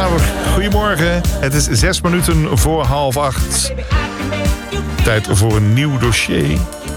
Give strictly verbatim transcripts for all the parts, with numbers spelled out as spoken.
Goedemorgen. Het is zes minuten voor half acht. Tijd voor een nieuw dossier.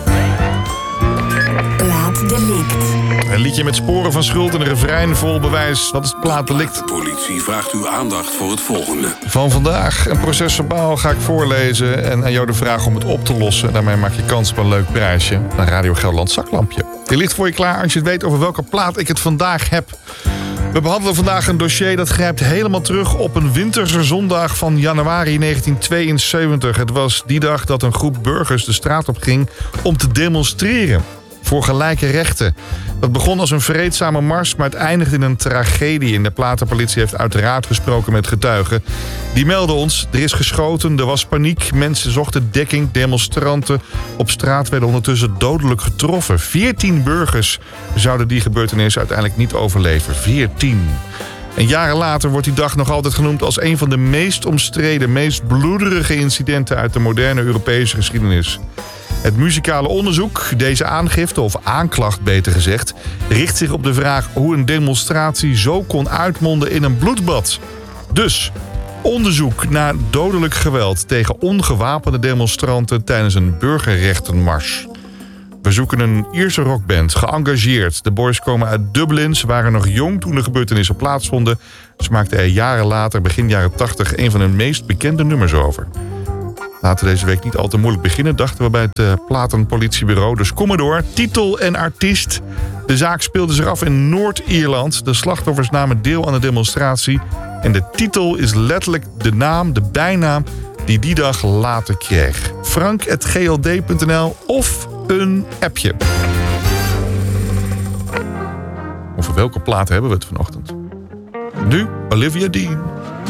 Plaatdelict. Een liedje met sporen van schuld en een refrein vol bewijs. Wat is het plaatdelict? De politie vraagt uw aandacht voor het volgende. Van vandaag. Een procesverbaal ga ik voorlezen en aan jou de vraag om het op te lossen. Daarmee maak je kans op een leuk prijsje. Een Radio Gelderland zaklampje. Die ligt voor je klaar als je het weet over welke plaat ik het vandaag heb. We behandelen vandaag een dossier dat grijpt helemaal terug op een winterse zondag van januari negentien tweeënzeventig. Het was die dag dat een groep burgers de straat op ging om te demonstreren voor gelijke rechten. Dat begon als een vreedzame mars, maar het eindigde in een tragedie. En de Platenpolitie heeft uiteraard gesproken met getuigen. Die melden ons, er is geschoten, er was paniek. Mensen zochten dekking, demonstranten op straat werden ondertussen dodelijk getroffen. Veertien burgers zouden die gebeurtenis uiteindelijk niet overleven. Veertien. En jaren later wordt die dag nog altijd genoemd als een van de meest omstreden, meest bloederige incidenten uit de moderne Europese geschiedenis. Het muzikale onderzoek, deze aangifte, of aanklacht beter gezegd, richt zich op de vraag hoe een demonstratie zo kon uitmonden in een bloedbad. Dus onderzoek naar dodelijk geweld tegen ongewapende demonstranten tijdens een burgerrechtenmars. We zoeken een Ierse rockband, geëngageerd. De boys komen uit Dublin, ze waren nog jong toen de gebeurtenissen plaatsvonden. Ze maakten er jaren later, begin jaren tachtig, een van hun meest bekende nummers over. Laten we deze week niet al te moeilijk beginnen, dachten we bij het uh, Platenpolitiebureau. Dus kom maar door. Titel en artiest. De zaak speelde zich af in Noord-Ierland. De slachtoffers namen deel aan de demonstratie. En de titel is letterlijk de naam, de bijnaam die die dag later kreeg. frank at g l d punt n l of een appje. Over welke platen hebben we het vanochtend? Nu Olivia Dean.